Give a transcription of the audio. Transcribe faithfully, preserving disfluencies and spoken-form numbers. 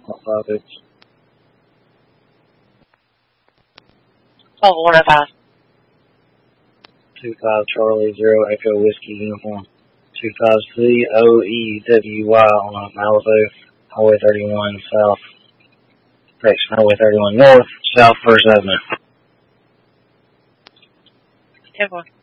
What five X? Oh, one oh five. Two five Charlie Zero Echo Whiskey Uniform. Two five C O E W Y on Malibu Highway thirty-one South. Correction, Highway thirty-one North, South First Avenue. ten four.